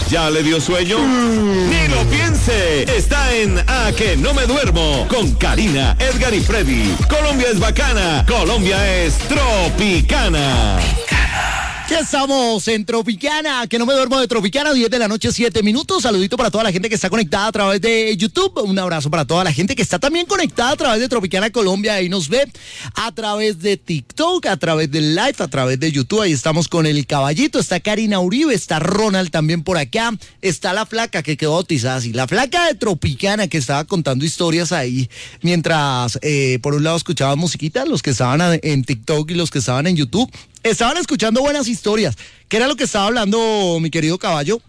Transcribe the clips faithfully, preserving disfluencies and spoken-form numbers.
¿Ya le dio sueño? Mm. Ni lo piense. Está en A Que No Me Duermo con Karina, Edgar y Freddy. Colombia es bacana. Colombia es tropicana. Ya estamos en Tropicana, que no me duermo de Tropicana, diez de la noche, siete minutos. Saludito para toda la gente que está conectada a través de YouTube. Un abrazo para toda la gente que está también conectada a través de Tropicana Colombia y nos ve a través de TikTok, a través del live, a través de YouTube. Ahí estamos con el caballito, está Karina Uribe, está Ronald también por acá, está la flaca que quedó bautizada así, la flaca de Tropicana que estaba contando historias ahí mientras eh, por un lado escuchaban musiquita, los que estaban en TikTok y los que estaban en YouTube. Estaban escuchando buenas historias. ¿Qué era lo que estaba hablando mi querido caballo?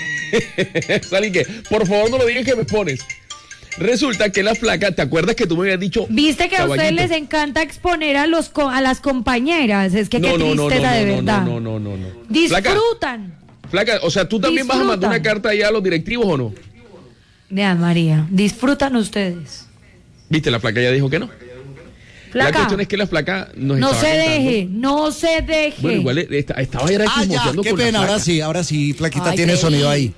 Salí que, por favor no lo digas que me pones. Resulta que la flaca, ¿te acuerdas que tú me habías dicho? Viste que caballito? A ustedes les encanta exponer a los a las compañeras. Es que no, qué no, tristeza no, no, de no, verdad. No, no, no, no, no. Disfrutan. Flaca, o sea, ¿tú también Disfrutan. vas a mandar una carta allá a los directivos o no? Vean, María, disfrutan ustedes. ¿Viste? La flaca ya dijo que no. Flaca. La cuestión es que la flaca nos no estaba se contando. deje, no se deje. Bueno, igual esta, estaba ya ah, ya, qué pena, ahora sí, ahora sí, flaquita, Ay, tiene sonido ahí.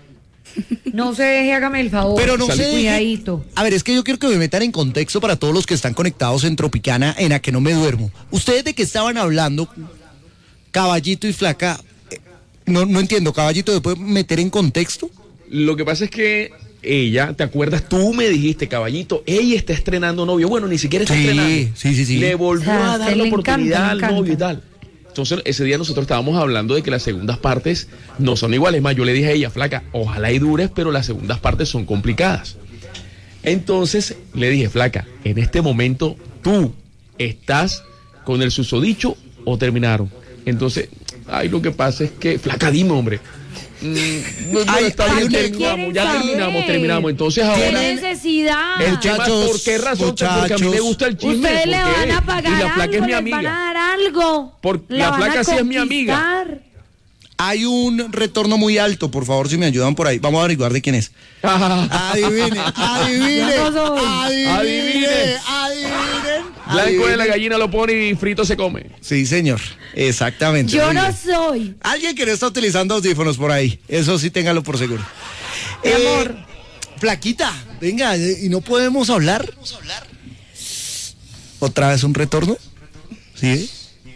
No se deje, hágame el favor. Pero no sé. Cuidadito. A ver, es que yo quiero que me metan en contexto para todos los que están conectados en Tropicana, en A Que No Me Duermo. ¿Ustedes de qué estaban hablando, caballito y flaca? No, no entiendo, caballito, ¿me puede meter en contexto? Lo que pasa es que ella, ¿te acuerdas? Tú me dijiste, caballito, ella está estrenando novio. Bueno, ni siquiera está sí, estrenando. Sí, sí, sí. Le volvió o sea, a dar la oportunidad encanta, al novio y tal. Entonces, ese día nosotros estábamos hablando de que las segundas partes no son iguales. Más, yo le dije a ella, flaca, ojalá y dures, pero las segundas partes son complicadas. Entonces, le dije, flaca, en este momento, ¿tú estás con el susodicho o terminaron? Entonces, ay, lo que pasa es que, flaca, dime, hombre. Mm, no, ay, está bien, terminamos, ya saber? terminamos, terminamos. Entonces ahora. ¿Qué necesidad? El tema, ¿por qué razón? Muchachos, porque a mí me gusta el chisme. Ustedes le van a pagar y la flaca algo, es mi les amiga. van a dar algo. Porque la, la flaca sí es mi amiga. Hay un retorno muy alto, por favor, si me ayudan por ahí. Vamos a averiguar de quién es. Adivine, adivine, no adivine, adivine, adivinen. Blanco de la gallina lo pone y frito se come. Sí, señor, exactamente. Yo no soy. Alguien que no está utilizando audífonos por ahí, eso sí, téngalo por seguro. Mi eh, amor. Flaquita, venga, ¿y no podemos hablar? ¿Otra vez un retorno? ¿Sí?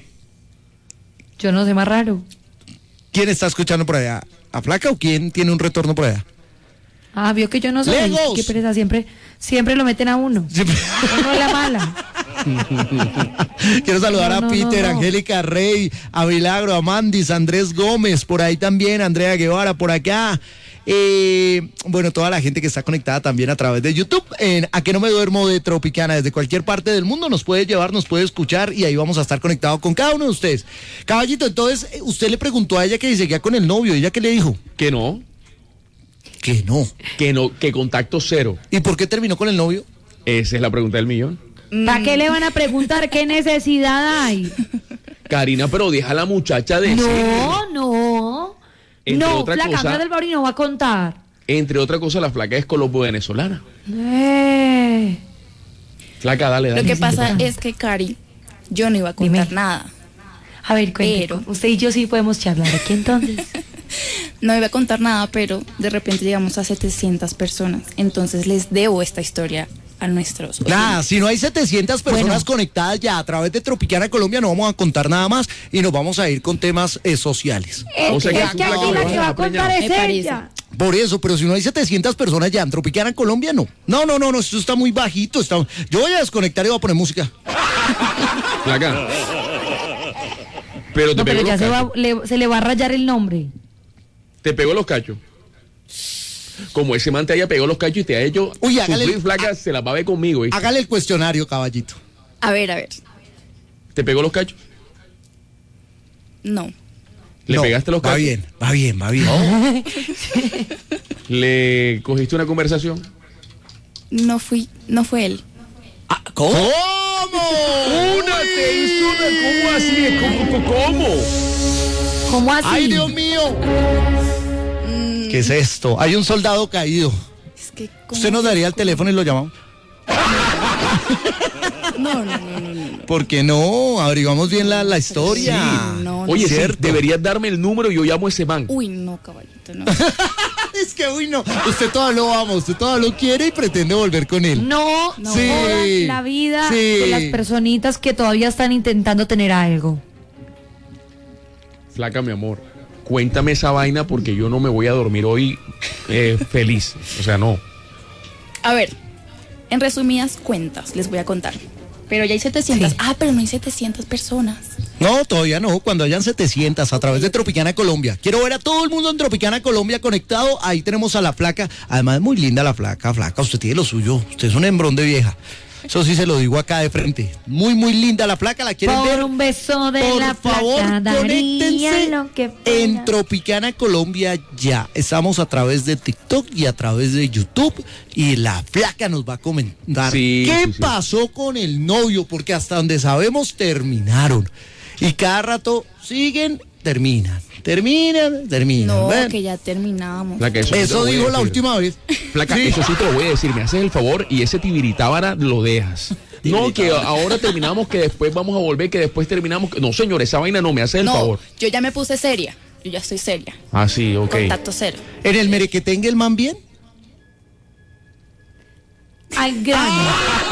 Yo no sé, más raro. ¿Quién está escuchando por allá? ¿A Flaca o quién tiene un retorno por allá? Ah, vio que yo no soy. ¡Legos! Qué pereza, siempre, siempre lo meten a uno. Siempre. Uno es la mala. Quiero saludar no, no, a Peter, no, no. Angélica Rey, a Milagro, a Mandis, a Andrés Gómez, por ahí también, Andrea Guevara, por acá. Eh, bueno, toda la gente que está conectada también a través de YouTube, en A Que No Me Duermo de Tropicana, desde cualquier parte del mundo nos puede llevar, nos puede escuchar y ahí vamos a estar conectados con cada uno de ustedes. Caballito, entonces, usted le preguntó a ella que seguía con el novio, ¿ella qué le dijo? Que no. Que no. Que no, que contacto cero. ¿Y por qué terminó con el novio? Esa es la pregunta del millón. ¿Para qué le van a preguntar qué necesidad hay? Karina, pero deja a la muchacha de No, no. Entre no, otra flaca, cosa- Andrés del Bauri no va a contar. Entre otras cosas, la flaca es colombo-venezolana. Eh. Flaca, dale, dale. Lo que pasa es que, Cari, yo no iba a contar Dime. nada. A ver, cuente. Pero- Usted y yo sí podemos charlar aquí entonces. No iba a contar nada, pero de repente llegamos a setecientas personas. Entonces les debo esta historia a nuestros Nada, oyentes. si no hay setecientas personas Bueno. conectadas ya a través de Tropicana Colombia, no vamos a contar nada más y nos vamos a ir con temas eh, sociales. Es, O sea que es tú, que flaca, aquí la vas que a va a contar preñar. es Me parece. ella. Por eso, pero si no hay setecientas personas ya en Tropicana Colombia, no. No, no, no, no, esto está muy bajito. Está... Yo voy a desconectar y voy a poner música. Flaca. Pero te No, pegó pero ya los se, va, cachos. le, se le va a rayar el nombre. Te pegó los cachos. Como ese man te haya pegado los cachos y te ha hecho Uy, hágale- sufrir, flaca, se la va a ver conmigo. ¿viste? Hágale el cuestionario, caballito. A ver, a ver. ¿Te pegó los cachos? No. ¿Le No, pegaste los va cachos? bien, va bien, va bien. ¿Le cogiste una conversación? No fui, no fue él. Ah, ¿Cómo? ¡Una te hizo una! ¿Cómo así? ¿Cómo? ¿Cómo? ¿Cómo así? ¡Ay, Dios mío! Mm, ¿Qué es esto? Hay un soldado caído. es que, ¿cómo ¿Usted nos se- daría el teléfono y lo llamamos? No, no, no, no, no. ¿Por qué no? Averiguamos bien la, la historia. Sí, no, no. Oye, sí, Cierto. deberías darme el número y yo llamo a ese man. Uy, no, caballito, no. Es que, uy, no. Usted todavía lo ama, usted todavía lo quiere y pretende volver con él. No, No. Sí. jodan la vida Sí. de las personitas que todavía están intentando tener algo. Flaca, mi amor, cuéntame esa vaina porque yo no me voy a dormir hoy eh, feliz. O sea, no. A ver, en resumidas cuentas les voy a contar. Pero ya hay setecientas. Sí. Ah, pero no hay setecientas personas. No, todavía no. Cuando hayan setecientas a través de Tropicana Colombia. Quiero ver a todo el mundo en Tropicana Colombia conectado. Ahí tenemos a la flaca. Además, es muy linda la flaca, flaca. Usted tiene lo suyo. Usted es un hembrón de vieja. Eso sí se lo digo acá de frente. Muy, muy linda la flaca. ¿La quieren Por ver? un beso de Por la favor, flaca daría conéctense lo que en fuera. Tropicana Colombia ya. Estamos a través de TikTok y a través de YouTube y la flaca nos va a comentar Sí, qué sí, sí. pasó con el novio, porque hasta donde sabemos terminaron. Y cada rato siguen, terminan, terminan, terminan. No, Bueno, que ya terminamos. Flaca, eso sí te eso lo voy a dijo la decir. última vez. Flaca, Sí. eso sí te lo voy a decir. Me haces el favor y ese tibiritábara lo dejas. No, que ahora terminamos, que después vamos a volver, que después terminamos. que- No, señor, esa vaina no me hace el No, favor. yo ya me puse seria. Yo ya estoy seria. Ah, sí, ok. Contacto cero. ¿En el merequetengue el man bien? Al grano.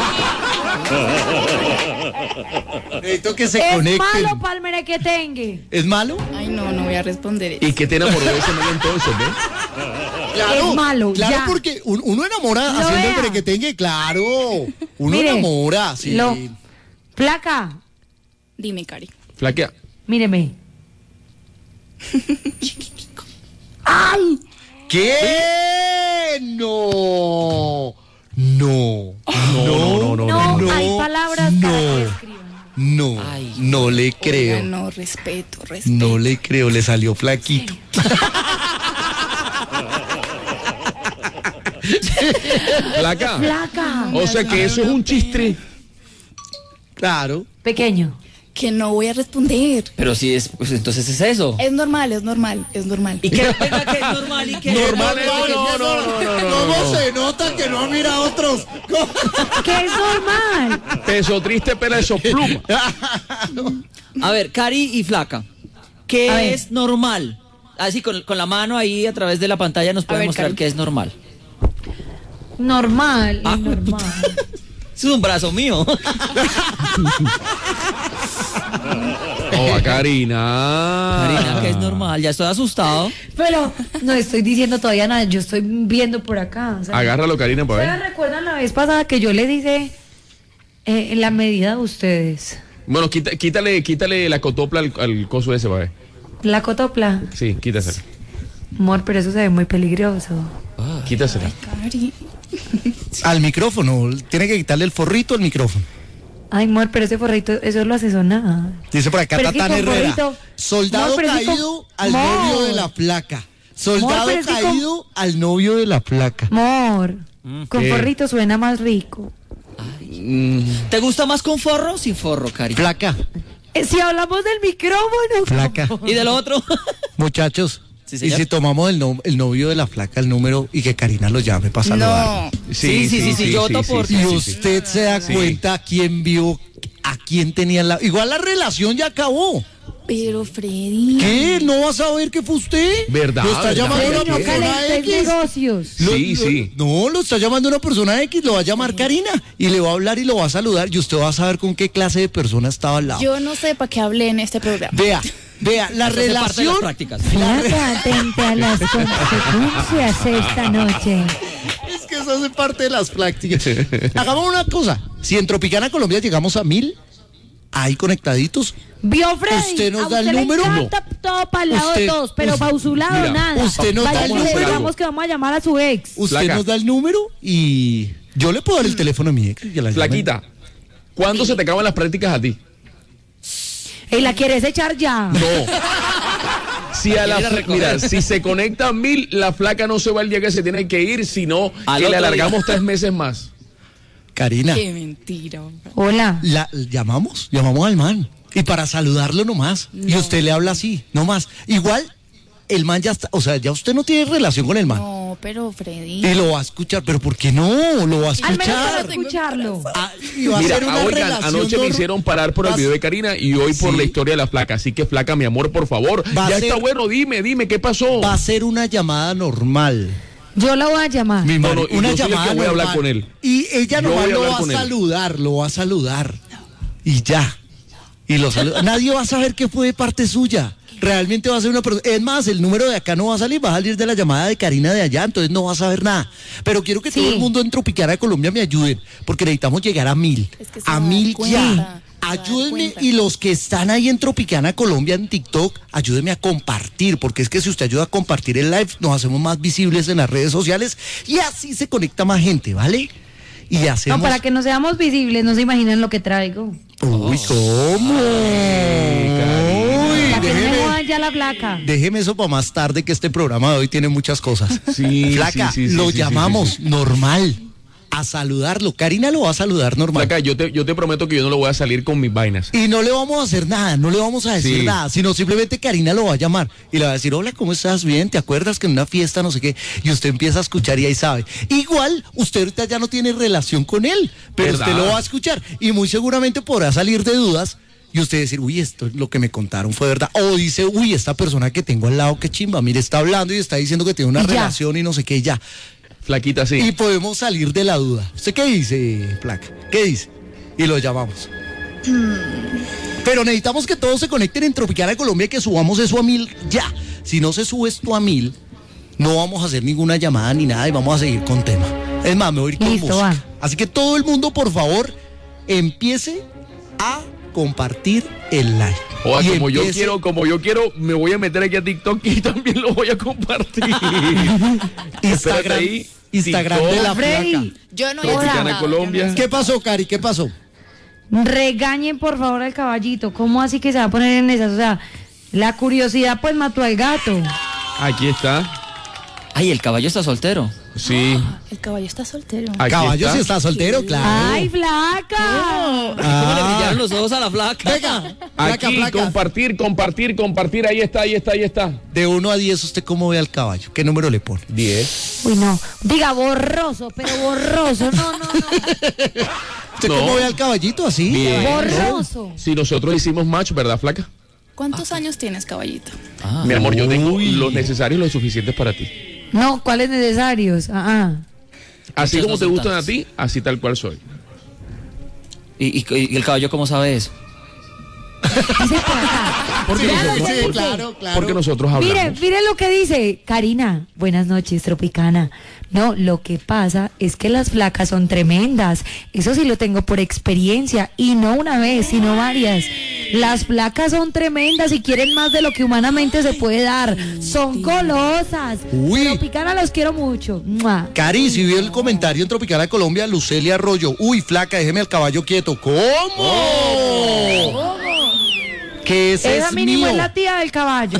Necesito que se Es conecten. malo palmere que tenga. ¿Es malo? Ay, no, no voy a responder eso. ¿Y qué te enamoró de ese man entonces, ve? Claro, Es malo, claro, ya. porque un- uno enamora Lo haciendo el vea. merequetengue, claro. Uno Mire, enamora, sí. Lo, flaca, Dime, Cari. Flaca, míreme. ¡Ay! ¿Qué? No. No. no, no, no, No, no, hay palabras no. para que escriban. No, no le creo. Oiga, no, respeto, respeto. No le creo, le salió flaquito. Flaca. Flaca. O sea que eso es un chiste. Claro. Pequeño. Que no voy a responder. Pero si es, pues entonces es eso. Es normal, es normal, es normal. ¿Y qué? Venga, que es normal y que Normal, no, no, no, no, no, no, ¿Cómo no. se nota que no mira a otros? Que es normal. Peso triste, pero eso pluma. A ver, Cari y Flaca, ¿qué A ver. es normal? Así con, con la mano ahí a través de la pantalla nos puede ver, mostrar Cari. qué es normal. Normal, Ah. es normal. Es un brazo mío. Oh, Karina. Karina, que es normal, ya estoy asustado. Pero no estoy diciendo todavía nada, yo estoy viendo por acá. o sea, Agárralo, Karina, para ¿ustedes ver. recuerdan la vez pasada que yo les dije eh, la medida de ustedes? Bueno, quita- quítale, quítale la cotopla al, al coso ese, para ver. La cotopla. Sí, quítasela. Amor, pero eso se ve muy peligroso. Quítasela. Cari. Al micrófono, tiene que quitarle el forrito al micrófono. Ay, amor, pero ese forrito, eso lo hace sonar. Dice por acá Pero es que Tatán con Herrera. forrito- Soldado No, pero es que caído con- al No. novio de la placa. Soldado pero es que con- caído al novio de la placa. Amor, con ¿qué? forrito suena más rico. ¿Te gusta más con forro o sin forro, Cari? Placa, Eh, si hablamos del micrófono. placa. ¿Y del otro? Muchachos, Sí, y señor. si tomamos el, no- el novio de la flaca, el número, y que Karina lo llame para saludar. No. Sí, sí, sí, sí, yo voto por- Y sí, usted se da Sí. cuenta a quién vio, a quién tenía la... Igual la relación ya acabó. Pero Freddy. ¿Qué? ¿No vas a ver que fue usted? ¿Verdad, Lo está verdad? llamando Pero una no persona calentes X. negocios. Lo- Sí, lo- sí. No, lo está llamando una persona X, lo va a llamar Karina y le va a hablar y lo va a saludar y usted va a saber con qué clase de persona estaba al lado. Yo no sé para qué hablé en este programa. Vea, vea, la Eso hace parte de las relación... prácticas. Flaca, atente a las consecuencias esta noche. Es que eso hace parte de las prácticas. Hagamos una cosa, si en Tropicana Colombia llegamos a mil, ahí conectaditos, ¿Vio, Freddy? ¿Usted nos A da el usted número? Le encanta todo para el lado Usted- de todos, pero usted- para su lado mira, nada. usted nos Vaya da y el le número. digamos que vamos a llamar a su ex. usted Flaca. nos da el número y yo le puedo dar el teléfono a mi ex. Que la llame. Flaquita, ¿cuándo se te acaban las prácticas a ti? ¿Y la quieres echar ya? No. Si a la Quiere fla- recoger. mira, si se conecta a mil, la flaca no se va el día que se tiene que ir, sino Al que le otro alargamos día. tres meses más. Karina, Qué mentira. hombre. Hola. la, llamamos, llamamos al man. Y para saludarlo nomás. Y usted le habla así, nomás. Igual, el man ya está, o sea, ya usted no tiene relación con el man. No. No, pero Freddy. Y lo va a escuchar, pero ¿por qué no? Lo va a Al menos para escuchar. escucharlo. Ah, y va a Mira, ser una oigan, relación anoche me normal. hicieron parar por el Va a- video de Karina y hoy por Sí. la historia de la flaca. Así que flaca, mi amor, por favor. Va a Ya ser- está bueno, dime, dime, ¿qué pasó? Va a ser una llamada normal. Yo la voy a llamar. Mi No, madre, no, y una yo soy el llamada que voy a hablar normal. con él. Y ella Yo nomás voy a lo hablar va a con él. saludar, lo va a saludar. Y ya. Y lo saluda. Nadie va a saber que fue de parte suya. Realmente va a ser una persona. Es más, el número de acá no va a salir, va a salir de la llamada de Karina de allá, entonces no va a saber nada. Pero quiero que Sí. todo el mundo en Tropicana de Colombia me ayuden, porque necesitamos llegar a mil. Es que se a va a dar mil cuenta, ya. se va a dar Ayúdenme cuenta. y los que están ahí en Tropicana Colombia en TikTok, ayúdenme a compartir, porque es que si usted ayuda a compartir el live, nos hacemos más visibles en las redes sociales y así se conecta más gente, ¿vale? Y hacemos... No, para que no seamos visibles, no se imaginan lo que traigo. Uy, ¿cómo? Uy, Para que no me déjeme, jodan ya la placa. déjeme eso para más tarde, que este programa de hoy tiene muchas cosas. Sí, Flaca, sí, sí, sí, lo sí, sí, llamamos sí, sí. normal, a saludarlo. Karina lo va a saludar normal. Flaca, yo te, yo te prometo que yo no lo voy a salir con mis vainas. Y no le vamos a hacer nada, no le vamos a decir Sí. nada, sino simplemente Karina lo va a llamar y le va a decir, hola, ¿cómo estás? Bien, ¿te acuerdas que en una fiesta no sé qué? Y usted empieza a escuchar y ahí sabe. Igual, usted ahorita ya no tiene relación con él, pero ¿Verdad? usted lo va a escuchar y muy seguramente podrá salir de dudas y usted decir, uy, esto es lo que me contaron fue verdad. O dice, uy, esta persona que tengo al lado, qué chimba, mire, está hablando y está diciendo que tiene una Y ya. relación y no sé qué, ya. Flaquita, sí. Y podemos salir de la duda. ¿Usted qué dice, Placa? ¿Qué dice? Y lo llamamos. Pero necesitamos que todos se conecten en Tropicana de Colombia y que subamos eso a mil ya. Si no se sube esto a mil, no vamos a hacer ninguna llamada ni nada y vamos a seguir con tema. Es más, me voy a ir con Listo, música. va. Así que todo el mundo, por favor, empiece a compartir el live. O Y como yo empiece- quiero, como yo quiero, me voy a meter aquí a TikTok y también lo voy a compartir. Espérate Instagram, ahí, Instagram TikTok, de la Freddy, Placa. Yo no Tropicana hice nada, Colombia. yo no hice ¿Qué pasó, Cari? ¿Qué pasó? regañen por favor al caballito. ¿Cómo así que se va a poner en esas? O sea, la curiosidad pues mató al gato. Aquí está. Ay, el caballo está soltero. Sí. nada. El caballo está soltero. Aquí Caballo si está soltero, claro. ¡Ay, flaca! ¿Cómo le Ah. brillaron los ojos a la flaca? Venga, placa, Aquí, placa. compartir, compartir, compartir. Ahí está, ahí está, ahí está. De uno a diez, ¿usted cómo ve al caballo? ¿Qué número le pone? diez. Uy, no. Diga borroso, pero borroso. No, no, no. ¿Usted No. cómo ve al caballito así? Bien. Borroso. Si nosotros hicimos match, ¿verdad, flaca? ¿Cuántos años tienes, caballito? Ah, Mi amor, yo tengo Uy. los necesarios y los suficientes para ti. No, ¿cuáles necesarios? Ah, ah. Así Muchas como no te son gustan a tantas. ti, así tal cual soy. ¿Y, y- y el caballo cómo sabe eso? Dice por acá. Porque Vean lo nosotros, que porque- dice. claro, claro. porque nosotros hablamos. Mire, mire lo que dice Karina. Buenas noches, Tropicana. No, lo que pasa es que las flacas son tremendas. Eso sí lo tengo por experiencia. Y no una vez, sino varias. Las flacas son tremendas y quieren más de lo que humanamente se puede dar. Son golosas. Uy. Tropicana los quiero mucho. ¡Mua! Cari, si vio el comentario en Tropicana de Colombia, Lucelia Arroyo. Uy, flaca, déjeme al caballo quieto. ¿Cómo? Que ese Esa es mínimo mío. es la tía del caballo.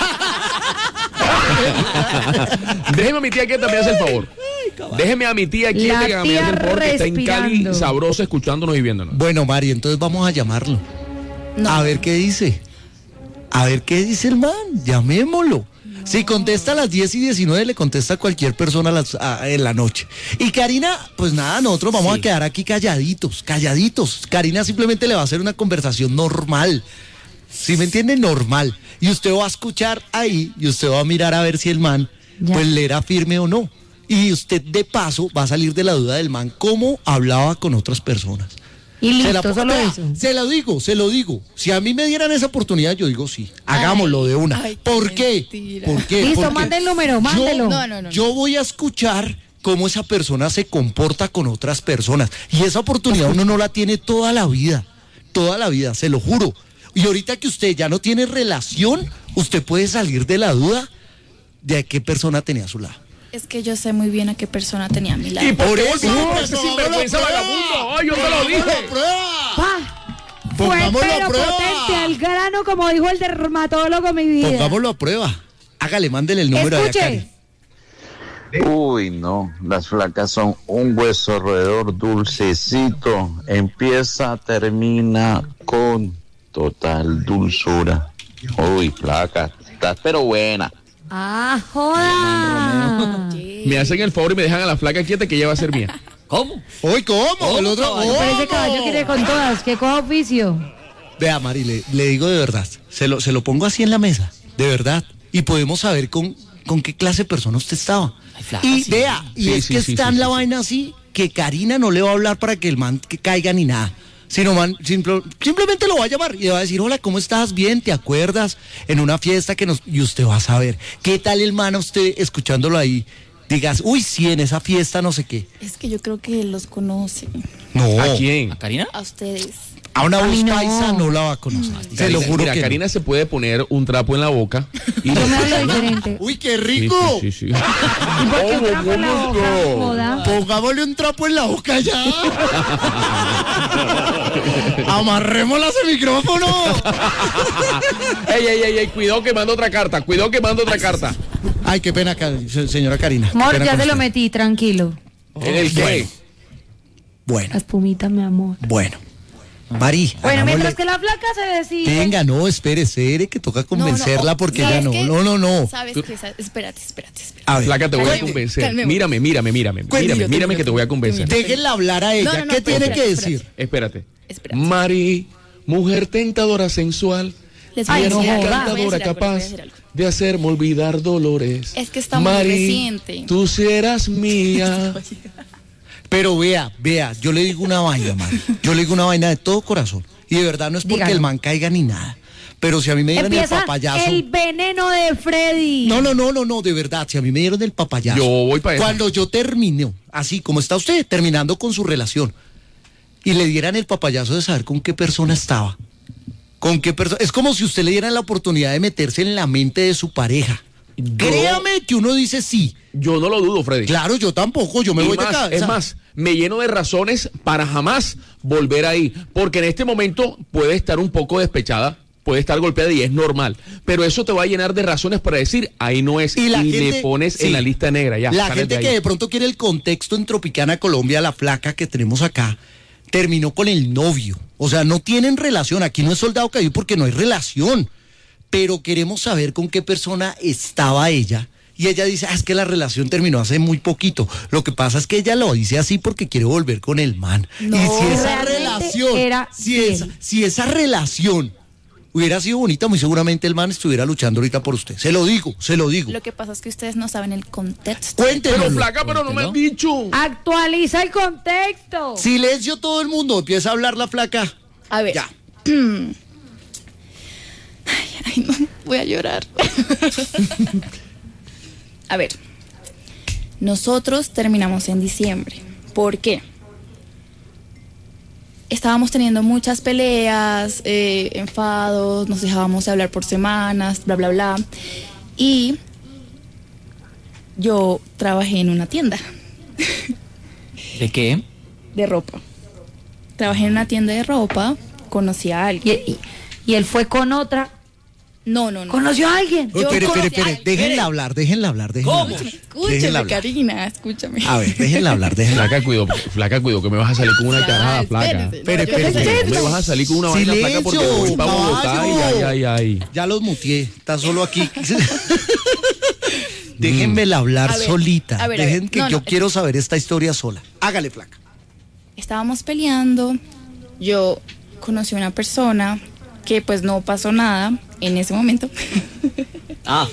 Déjeme a mi tía quieta, me hace el favor. Déjeme a mi tía quieta La que me hace tía el favor, que está en Cali, respirando. sabrosa, escuchándonos y viéndonos. Bueno, Mari, entonces vamos a llamarlo. No. A ver qué dice. A ver qué dice el man. Llamémoslo. Si contesta a las diez y diecinueve, le contesta a cualquier persona a las- a- en la noche. Y Karina, pues nada, nosotros vamos Sí. a quedar aquí calladitos, calladitos. Karina simplemente le va a hacer una conversación normal. ¿Sí me entiende? Normal. Y usted va a escuchar ahí y usted va a mirar a ver si el man, Ya. pues le era firme o no. Y usted de paso va a salir de la duda del man cómo hablaba con otras personas. Y Se la- listo, solo vea, eso. Se lo digo, se lo digo. Si a mí me dieran esa oportunidad, yo digo sí. Hagámoslo de una. ay, qué ¿Por qué? mentira. ¿Por qué? Listo, Porque mande el número, mándelo. Yo, No, no, no, yo voy a escuchar cómo esa persona se comporta con otras personas. Y esa oportunidad uno no la tiene toda la vida. Toda la vida, se lo juro. Y ahorita que usted ya no tiene relación, usted puede salir de la duda de a qué persona tenía a su lado. Es que yo sé muy bien a qué persona tenía a mi lado. ¿Y por Por qué eso, no, pues, ese no, sinvergüenza no lo prueba. vagabundo? ¡Ay, yo te lo dije! Pa. Fue Pongámoslo a pero prueba. potente al grano, como dijo el dermatólogo, mi vida. Pongámoslo a prueba. Hágale, mándele el número de acá. Escuche. Uy, no, las flacas son un hueso roedor dulcecito. Empieza, termina con total dulzura. Uy, flaca, estás pero buena. Ah, joda. Me hacen el favor y me dejan a la flaca quieta que ella va a ser mía. ¿Cómo? Hoy, ¿cómo? ¿Cómo, El otro, caballo? ¿cómo? Pero ese caballo quiere con todas, que coja oficio. Vea, Mari, le, le digo de verdad, se lo, se lo pongo así en la mesa, de verdad, y podemos saber con, con qué clase de persona usted estaba. Ay, flaca, y sí. vea, y Sí, es sí, que sí, está sí, en la sí, vaina así, que Karina no le va a hablar para que el man que caiga ni nada. Sino man, simple- simplemente lo va a llamar y le va a decir, hola, ¿cómo estás? Bien, ¿te acuerdas? En una fiesta que nos... Y usted va a saber, ¿qué tal el man a usted escuchándolo ahí? Digas, uy, sí, en esa fiesta no sé qué. Es que yo creo que él los conoce. No, ¿A quién? ¿A Karina? A ustedes. a una A voz mí no. paisa no la va a conocer. Se Karina, lo juro mira, que no. Karina se puede poner un trapo en la boca. Y Yo me hablo diferente. Uy, qué Sí, rico. sí, sí, sí. ¿Y por qué un trapo en la boca? Joda. Pongámosle un trapo en la boca ya. Amarrémosla a ese micrófono. ey, ey, ey, ey, cuidado que mando otra carta, cuidado que mando otra carta. Ay, qué pena, Cari- se- señora Karina. Qué Amor, pena ya con te lo usted. metí, tranquilo. ¿En el qué? Bueno. Bueno, La espumita, mi amor. bueno. Mari, Bueno, hagámosle- mientras que la flaca se decide. Venga, no, espere, espere, que toca convencerla no, porque ¿sabes ella no. qué? No, no, no. ¿Sabes qué? Sa- Espérate, espérate, espérate. A ver, Flaca, te voy a Cálmeme, convencer. cálmeme. Mírame, mírame, mírame. Cuéntame, Mírame, mírame que te voy a convencer. déjenla hablar a ella. No, no, no, ¿Qué espera, tiene que espera, decir? Espérate. Espérate. Mari, mujer tentadora, sensual, Les voy a Ay, decir no algo, les voy a encantadora, decir algo, les voy a capaz decir algo. de hacerme olvidar dolores. Es que está muy Mari, reciente. tú serás mía. Pero vea, vea, yo le digo una vaina, man. Yo le digo una vaina de todo corazón. Y de verdad no es porque Dígalo. el man caiga ni nada. Pero si a mí me dieron el Empieza papayazo. el veneno de Freddy. No, no, no, no, no, de verdad. Si a mí me dieron el papayazo. Yo voy pa' esa. Cuando yo terminé, así como está usted, terminando con su relación, y le dieran el papayazo de saber con qué persona estaba. Con qué persona. Es como si usted le diera la oportunidad de meterse en la mente de su pareja. Yo- Créame que uno dice sí. Yo no lo dudo, Freddy. Claro, yo tampoco, yo me Y voy más, de cabeza. es más, me lleno de razones para jamás volver ahí. Porque en este momento puede estar un poco despechada, puede estar golpeada y es normal. Pero eso te va a llenar de razones para decir, ahí no es. Y la le gente- pones sí. en la lista negra. Ya, La sales gente de que ahí. de pronto quiere el contexto en Tropicana Colombia, la flaca que tenemos acá, terminó con el novio. O sea, no tienen relación. Aquí no es soldado caído porque no hay relación. Pero queremos saber con qué persona estaba ella. Y ella dice, ah, es que la relación terminó hace muy poquito. Lo que pasa es que ella lo dice así porque quiere volver con el man. No, y si esa realmente relación, era si fiel. esa, si esa relación hubiera sido bonita, muy seguramente el man estuviera luchando ahorita por usted. Se lo digo, se lo digo. Lo que pasa es que ustedes no saben el contexto. Cuéntenos. Pero flaca, pero no me has dicho. Actualiza el contexto. Silencio todo el mundo, empieza a hablar la flaca. A ver. Ya. Ay, no, voy a llorar. A ver, nosotros terminamos en diciembre. ¿Por qué? Estábamos teniendo muchas peleas, eh, enfados, nos dejábamos de hablar por semanas, bla, bla, bla. Y yo trabajé en una tienda ¿De qué? de ropa. Trabajé en una tienda de ropa, conocí a alguien. Y, y- y él fue con otra. No, no, no. ¿Conoció a alguien? Uy, Yo espere, espere, conocí a- espere, déjenla hablar, déjenla hablar, déjenla ¿Cómo? hablar. Escúchame, Déjenla hablar. Karina, escúchame. A ver, déjenla hablar, déjenla hablar. Flaca, cuidado, flaca, cuidado, que me vas a salir con una Ya, carada, flaca. espérese, Espere, no, yo espere, no sé. espere. Me vas a salir con una vaina flaca porque Silencio, voy para Bogotá y caballo. ay, ay, ay. Ya los mutié, está solo aquí. Déjenmela hablar A ver, solita. a ver, a Dejen ver. que No, yo no. quiero saber esta historia sola. Hágale, flaca. Estábamos peleando, yo conocí a una persona que pues no pasó nada en ese momento. Ah,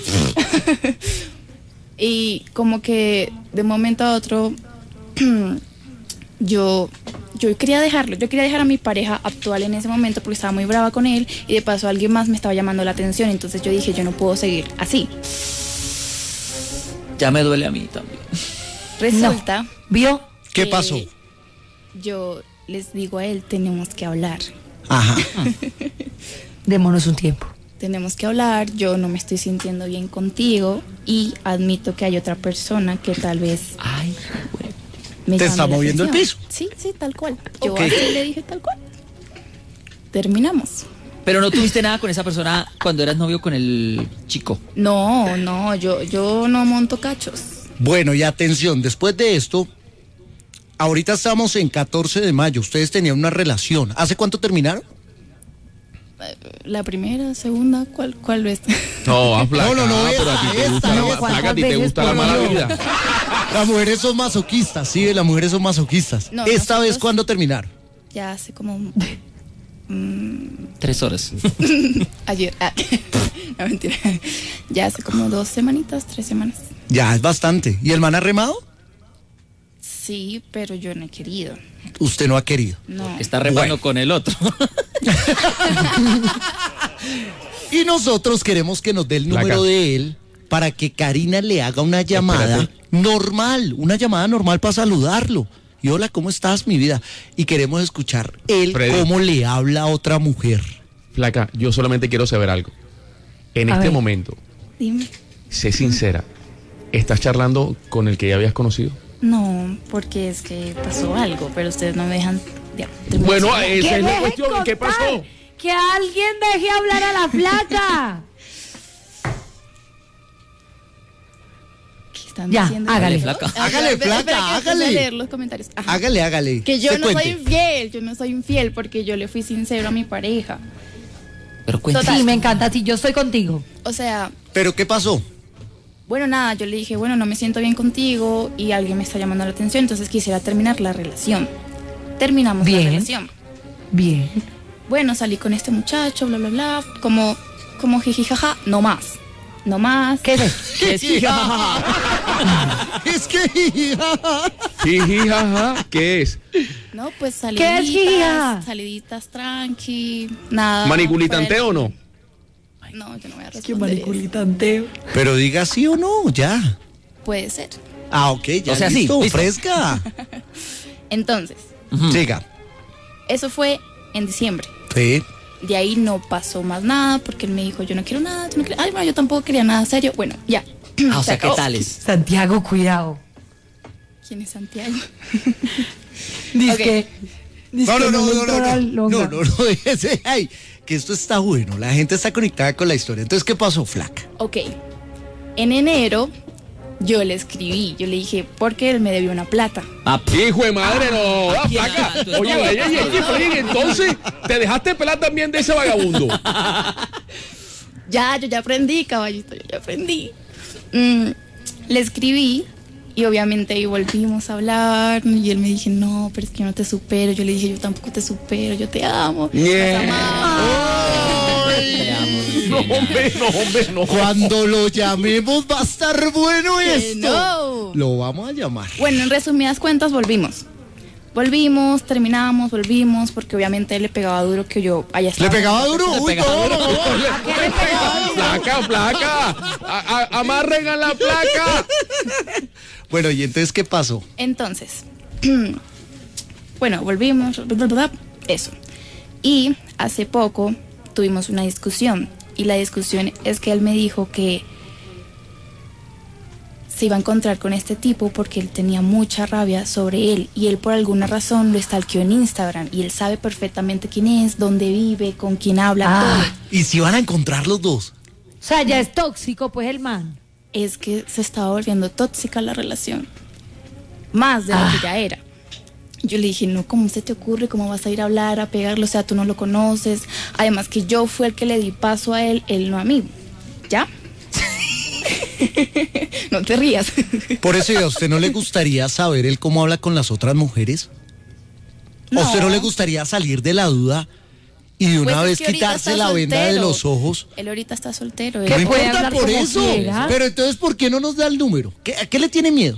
Y como que de un momento a otro yo yo quería dejarlo, yo quería dejar a mi pareja actual en ese momento porque estaba muy brava con él y de paso alguien más me estaba llamando la atención, entonces yo dije, yo no puedo seguir así. ya me duele a mí también. Resulta ¿Vio? ¿Qué que pasó? yo les digo a él, tenemos que hablar. Ajá. Démonos un tiempo. Tenemos que hablar, yo no me estoy sintiendo bien contigo y admito que hay otra persona que tal vez Ay, güey. me ¿Te llame está la moviendo el atención. piso? Sí, sí, tal cual. Yo Ok. así le dije tal cual. Terminamos. Pero no tuviste nada con esa persona cuando eras novio con el chico. No, no, yo, yo no monto cachos. Bueno, y atención, después de esto, ahorita estamos en catorce de mayo. Ustedes tenían una relación. ¿Hace cuánto terminaron? La primera, segunda, ¿cuál, cuál es? No, a flaca, No, no, no, pero a ti te esta, gusta, esta, la, esta. flaca, a ti te ¿Cuántas gusta la veces mala por vida. Las mujeres son masoquistas, sí, las mujeres son masoquistas. No, Esta vez, nosotros- ¿cuándo terminaron? Ya hace como Tres horas. ayer. Ah, no, mentira. Ya hace como dos semanitas, tres semanas. Ya, es bastante. ¿Y el man ha remado? Sí, pero yo no he querido. Usted no ha querido. No. Está remando Bueno. con el otro. Y nosotros queremos que nos dé el número Flaca. de él para que Karina le haga una llamada Espérate. normal, una llamada normal para saludarlo. Y hola, ¿cómo estás, mi vida? Y queremos escuchar él Freddy. cómo le habla a otra mujer. Flaca, yo solamente quiero saber algo. En A este ver. momento, Dime. sé sincera, ¿estás charlando con el que ya habías conocido? No, porque es que pasó algo, pero ustedes no me dejan. Ya, terminar. Bueno, ¿Qué esa es la deje cuestión. ¿Qué contar? pasó? Que alguien deje hablar a la flaca. ¿Qué están Ya, diciendo? hágale. Flaca. Ah, Hágale, espera, espera, flaca, que después hágale. voy a leer los comentarios. Ajá. Hágale, hágale. Que yo se no soy cuente. infiel, yo no soy infiel porque yo le fui sincero a mi pareja. Pero cuenta. Total. Sí, me encanta, sí, yo estoy contigo. O sea, ¿Pero qué pasó? bueno, nada, yo le dije, bueno, no me siento bien contigo y alguien me está llamando la atención, entonces quisiera terminar la relación. Terminamos Bien. la relación. Bien. Bueno, salí con este muchacho, bla, bla, bla, como, como jijijaja, no más. No más. ¿Qué es eso? Es que- Es que... Jiji, jaja, ¿qué es? No, pues ¿Qué es jijijaja? saliditas, saliditas tranqui, nada. ¿Maniculitanteo o no? No, yo no voy a responder eso. maniculitanteo. Pero diga sí o no, ya. Puede ser. Ah, ok, ya O sea, sí, listo, listo. fresca. Entonces, Siga. eso fue en diciembre. Sí. De ahí no pasó más nada porque él me dijo, yo no quiero nada, tú no quieres. Ay, bueno, yo tampoco quería nada serio. Bueno, ya. Ah, o Se sea, ¿qué acabó. tales? Santiago, cuidado. ¿Quién es Santiago? Dice Ok. que. dice No, que no, no, le no, entró no, la no, longa. no, no, no, déjese, ay, que esto está bueno, la gente está conectada con la historia. Entonces, ¿qué pasó, flaca? Ok. En enero yo le escribí, yo le dije, porque él me debió una plata. Ah, p- Hijo de madre, no. ¿a Ah, quién flaca. habla? Tu Oye, esposa. oye, oye, oye, oye, entonces, ¿te dejaste pelar también de ese vagabundo? Ya, yo ya aprendí, caballito, yo ya aprendí. Mm, le escribí y obviamente ahí volvimos a hablar y él me dije, no, pero es que yo no te supero. Yo le dije, yo tampoco te supero, yo te amo. Yeah. Nos amamos. te amo, No, Lucena. hombre, no, hombre, no. Cuando lo llamemos va a estar bueno Que esto. no. Lo vamos a llamar. Bueno, en resumidas cuentas, volvimos. Volvimos, terminamos, volvimos, porque obviamente él le pegaba duro que yo haya ¿Le estado. pegaba duro? Le Uy, pegaba no, duro. no. Placa, placa. A- a- amarren a la placa. Bueno, ¿y entonces qué pasó? Entonces, bueno, volvimos, bla, bla, bla, eso. Y hace poco tuvimos una discusión. Y la discusión es que él me dijo que se iba a encontrar con este tipo porque él tenía mucha rabia sobre él. Y él por alguna razón lo stalkeó en Instagram. Y él sabe perfectamente quién es, dónde vive, con quién habla, Ah. todo. ¿Y si van a encontrar los dos? O sea, ya es tóxico, pues el man. Es que se estaba volviendo tóxica la relación. Más de lo Ah. que ya era. Yo le dije, no, ¿cómo se te ocurre? ¿Cómo vas a ir a hablar, a pegarlo? O sea, tú no lo conoces. Además que yo fui el que le di paso a él, él no a mí. ¿Ya? No te rías. Por eso, ¿y a usted no le gustaría saber él cómo habla con las otras mujeres? ¿A usted no le gustaría salir de la duda y de una Pues es vez que ahorita quitarse está la venda de soltero. los ojos? Él ahorita está soltero. ¿Qué él- No puede importa hablar por como eso. quiera? Pero entonces, ¿por qué no nos da el número? ¿Qué- ¿A qué le tiene miedo?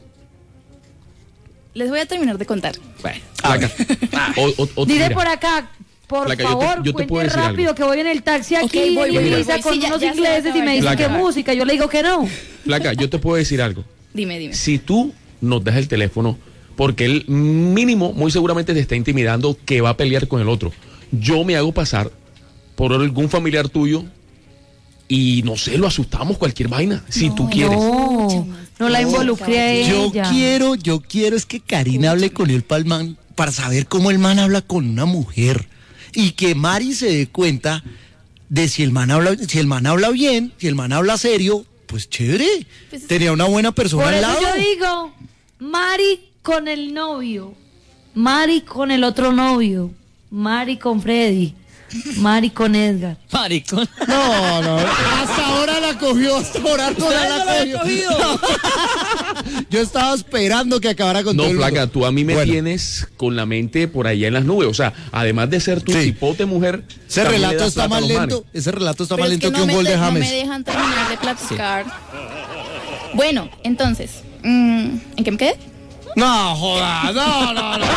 Les voy a terminar de contar. Bueno, placa. O- o- o- Dile mira, por acá, por Flaca, yo te- favor, yo te cuente puedo decir rápido algo. que voy en el taxi aquí Ok, en voy, voy, Ibiza voy. con Sí, ya- unos ya se ingleses va a y me dicen acabar, que ya se va a música. Yo le digo que no. Flaca, yo te puedo decir algo. Dime, dime. Si tú nos das el teléfono, porque él mínimo, muy seguramente te está intimidando que va a pelear con el otro. Yo me hago pasar por algún familiar tuyo y no sé, lo asustamos, cualquier vaina, si tú quieres. No, no la involucré a Yo ella. quiero, yo quiero es que Karina hable con él para, el man- para saber cómo el man habla con una mujer y que Mari se dé cuenta de si el man habla, si el man habla bien, si el man habla serio, pues chévere. Pues- Tenía una buena persona Por al eso lado. yo digo, Mari con el novio, Mari con el otro novio, Mari con Freddy. Mari con Edgar. Maricón. No, no, hasta ahora la cogió, hasta ahora no ¿Usted la, no lo había cogió. cogido? Yo estaba esperando que acabara con No, todo el mundo. flaca, tú a mí me Bueno, tienes con la mente por allá en las nubes. O sea, además de ser tu Sí. cipote mujer, Ese también le relato das está plata a más los lento, manes. ese relato está Pero más es lento que, no un me gol de de- James. No me dejan terminar de platicar. Bueno, entonces, mm, ¿en qué me quedé? No, joda, no, no, no.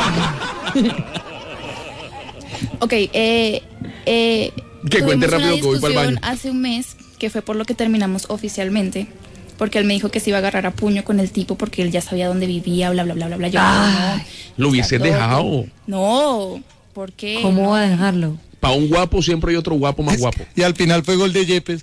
Ok, eh, eh, Que cuente tuvimos rápido una que voy pa'l discusión baño. hace un mes, que fue por lo que terminamos oficialmente, porque él me dijo que se iba a agarrar a puño con el tipo porque él ya sabía dónde vivía, bla, bla, bla, bla, bla. Yo, Ay, no, Lo está hubieses loco. dejado. No, ¿por qué? ¿Cómo va a dejarlo? Para un guapo siempre hay otro guapo más guapo. Y al final fue gol de Yepes.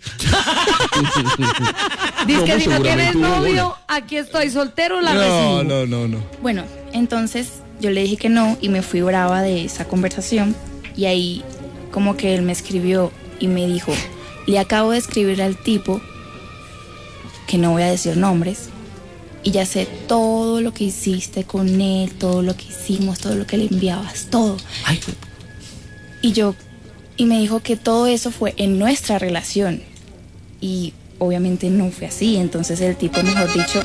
Dice No, que si no seguramente tienes hubo novio, aquí estoy soltero, la No, recibo. no, no, no. Bueno, entonces yo le dije que no y me fui brava de esa conversación y ahí como que él me escribió y me dijo, le acabo de escribir al tipo, que no voy a decir nombres, y ya sé todo lo que hiciste con él, todo lo que hicimos, todo lo que le enviabas, todo. Ay, Y yo, y me dijo que todo eso fue en nuestra relación. Y obviamente no fue así, entonces el tipo, mejor dicho,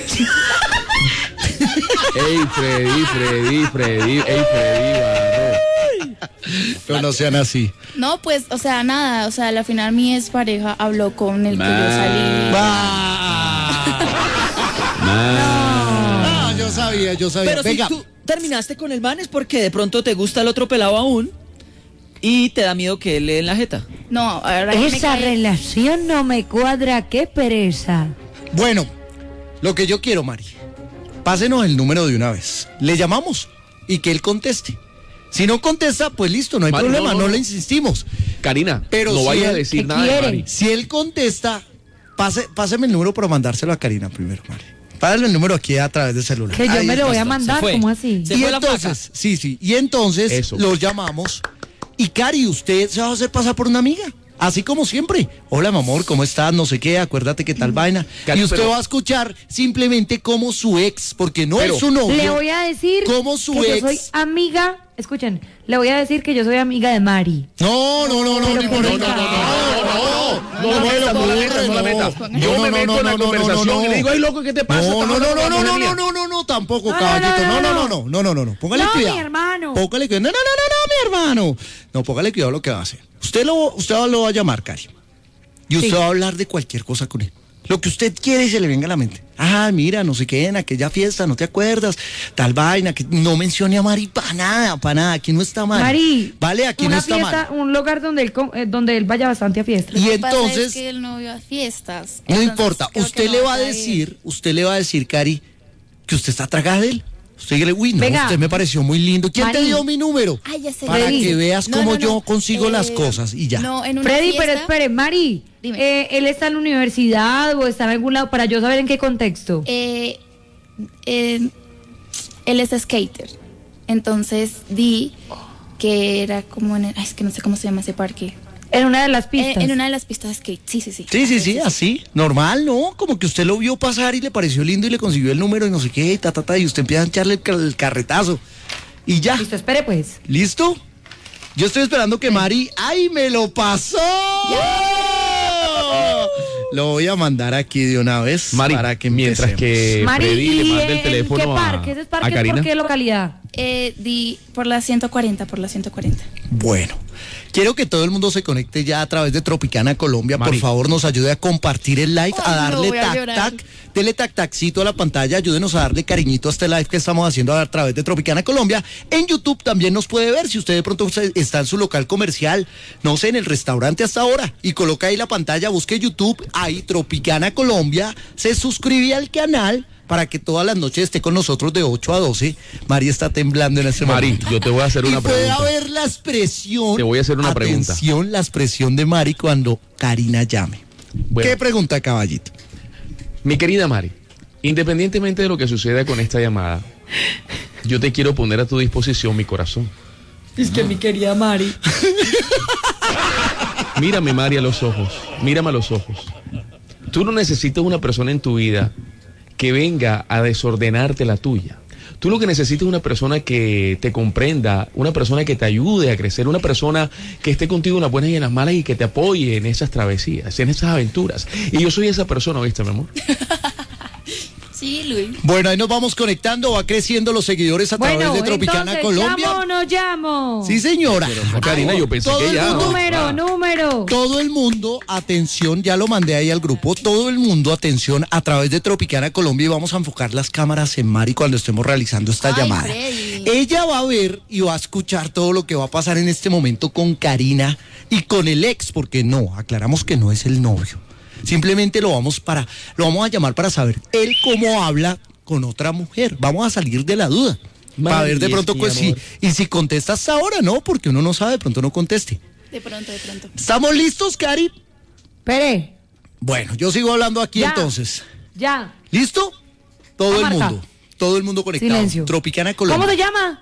Ey, Freddy, Freddy, Freddy, ey, Freddy, barro. Pero no sean así. no, pues, o sea, nada, o sea, al final mi expareja habló con el que yo salí. Ah, yo sabía, yo sabía. pero Venga, si tú terminaste con el man es porque de pronto te gusta el otro pelado aún y te da miedo que él le dé en la jeta. No, ahora que me Esa cae- relación no me cuadra, qué pereza. bueno, lo que yo quiero, Mari, pásenos el número de una vez. Le llamamos y que él conteste. Si no contesta, pues listo, no hay Mari, problema, no, no, no, le no. insistimos. Karina, Pero no si vayas a él- decir ¿qué nada de quiere? Mari. Si él contesta, pase, páseme el número para mandárselo a Karina primero, Mari. Pásame el número aquí a través del celular. Que yo Ahí me lo está, voy a está. mandar, fue. ¿cómo así? Se Y fue la entonces, sí, sí, y entonces Eso. los llamamos y Cari, usted se va a hacer pasar por una amiga, así como siempre. Hola, mi amor, ¿cómo estás? No sé qué, acuérdate qué tal vaina. Cari, y usted pero- va a escuchar simplemente como su ex, porque no Pero- es su novio. Le voy a decir como su que ex. yo soy amiga, escuchen, le voy a decir que yo soy amiga de Mari. No, no, no, no, Pero ni por por el favor. no, No, no, me lo no la metas, ocurre, no la no. metas. No, Yo no, me no, meto no, en la no, no, conversación no, y le digo, ay, loco, ¿qué te pasa? No, no, Estamos no, no, hablando no, de no, mujería. no, no, no, no, tampoco, No, no, caballito. no, No, no, no, no, no, no, no, no, no. Póngale No, cuidado. mi hermano. Póngale cuidado. No, no, no, no, no, mi hermano. No, póngale cuidado lo que va a hacer. Usted lo, usted lo va a llamar, Cari. Y usted Sí. va a hablar de cualquier cosa con él. Lo que usted quiere y se le venga a la mente. Ah, mira, no sé qué, en aquella fiesta, no te acuerdas, tal vaina, que no mencione a Mari para nada, para nada, aquí no está Mari. Mari, Vale, aquí una no está fiesta, Mari. un lugar donde él, co- eh, donde él vaya bastante a fiestas. Y Lo que pasa entonces, es que él no iba a fiestas. no entonces importa, creo que usted no le va a ir. decir, usted le va a decir, Cari, que usted está tragada de él. Usted dígale, uy, no, Venga. usted me pareció muy lindo. ¿Quién te Mari. dio mi número? Ay, ya sé. Para Freddy. que veas No, cómo no, no. yo consigo Eh, las cosas y ya. No, en una Freddy, pero fiesta, espere, Mari, Dime. eh, ¿él está en la universidad o está en algún lado para yo saber en qué contexto? eh, eh, él es skater. Entonces di que era como en el, ay, es que no sé cómo se llama ese parque. En una de las Eh, pistas. en una de las pistas de skate. Sí, sí, sí. Sí, sí, sí, así, normal, ¿no? Como que usted lo vio pasar y le pareció lindo y le consiguió el número y no sé qué, y ta, ta, ta, y usted empieza a echarle el, ca- el carretazo. Y ya, Listo, espere pues. ¿listo? Yo estoy esperando que Mari... ¡Ay, me lo pasó! Lo voy a mandar aquí de una vez Mari, para que mientras empecemos. que Mari, Freddy le ¿y manda el en teléfono qué a, parque? ¿Ese es a parque? Karina. ¿Por qué localidad? Eh, di por la ciento cuarenta, por la ciento cuarenta. Bueno, quiero que todo el mundo se conecte ya a través de Tropicana Colombia. Mari. Por favor, nos ayude a compartir el live, a Ay, no, darle voy a tac, llorar. tac, dele tac, taccito a la pantalla. Ayúdenos a darle cariñito a este live que estamos haciendo a través de Tropicana Colombia. En YouTube también nos puede ver. Si usted de pronto se- está en su local comercial, no sé, en el restaurante hasta ahora, y coloca ahí la pantalla, busque YouTube, ahí Tropicana Colombia, se suscribe al canal para que todas las noches esté con nosotros de ocho a doce. Mari está temblando en este Mari, momento. yo te voy a hacer una Y pueda pregunta. ver la expresión. Te voy a hacer una pregunta. Atención, la expresión de Mari cuando Karina llame. Bueno. ¿Qué pregunta, caballito? Mi querida Mari, independientemente de lo que suceda con esta llamada, yo te quiero poner a tu disposición mi corazón. Es que mi querida Mari. Mírame, Mari, a los ojos. Mírame a los ojos. Tú no necesitas una persona en tu vida que venga a desordenarte la tuya. Tú lo que necesitas es una persona que te comprenda, una persona que te ayude a crecer, una persona que esté contigo en las buenas y en las malas y que te apoye en esas travesías, en esas aventuras. Y yo soy esa persona, ¿viste, mi amor? Sí, Luis. Bueno, ahí nos vamos conectando, va creciendo los seguidores a Bueno, través de Tropicana entonces, Colombia. ¿llamo o no llamo? Sí, señora. No, Karina, yo pensé Todo que el ya. mundo- Número, número. Todo el mundo, atención, ya lo mandé ahí al grupo, todo el mundo, atención, a través de Tropicana Colombia y vamos a enfocar las cámaras en Mari cuando estemos realizando esta Ay, llamada. Freddy. Ella va a ver y va a escuchar todo lo que va a pasar en este momento con Karina y con el ex, porque no, aclaramos que no es el novio. Simplemente lo vamos para, lo vamos a llamar para saber él cómo habla con otra mujer. Vamos a salir de la duda. Para ver de Mari, pronto mi pues, sí. amor. Y si contestas ahora, no, porque uno no sabe, de pronto no conteste. De pronto, de pronto. ¿Estamos listos, Cari? Espere, Bueno, yo sigo hablando aquí Ya. entonces. ya. ¿Listo? Todo Va, el marca. mundo. Todo el mundo conectado. Silencio. Tropicana Colombia. ¿Cómo se llama?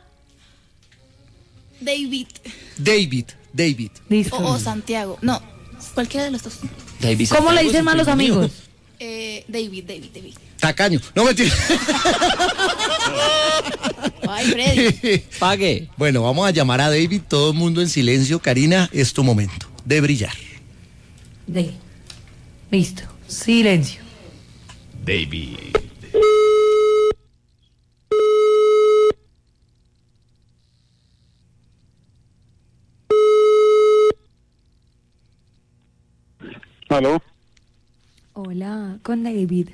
David David, David. Listo. o, o Santiago. No, cualquiera de los dos. David ¿Cómo le Santiago, dicen su más los primo mío. amigos? Eh, David, David, David. Tacaño. No, mentira. Ay, Freddy. Pague. Bueno, vamos a llamar a David. Todo el mundo en silencio. Karina, es tu momento de brillar. De. Listo. Silencio. David. ¿Aló? Hola, con David.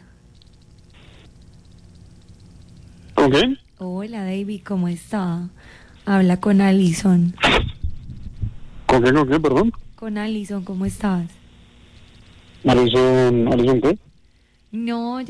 ¿Con quién? Hola, David, ¿cómo está? Habla con Alison. ¿Con quién, con quién, perdón? Con Alison, ¿cómo estás? ¿Alison, Alison qué? No,